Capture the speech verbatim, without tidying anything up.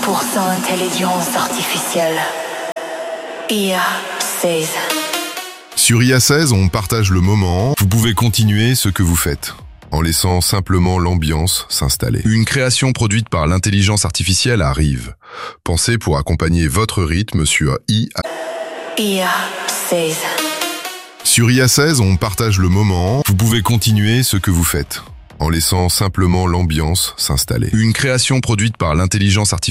pour cent intelligence artificielle. I A seize. Sur I A seize, on partage le moment. Vous pouvez continuer ce que vous faites, en laissant simplement l'ambiance s'installer. Une création produite par l'intelligence artificielle arrive. Pensez pour accompagner votre rythme sur I A. I A seize. Sur I A seize, on partage le moment. Vous pouvez continuer ce que vous faites, en laissant simplement l'ambiance s'installer. Une création produite par l'intelligence artificielle